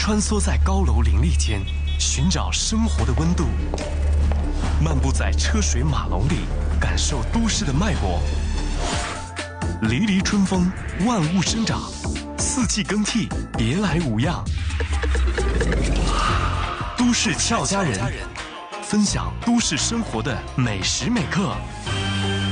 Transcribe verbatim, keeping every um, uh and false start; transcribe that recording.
穿梭在高楼林立间，寻找生活的温度；漫步在车水马龙里，感受都市的脉搏。离离春风，万物生长，四季更替，别来无恙。都市俏佳人，分享都市生活的每时每刻。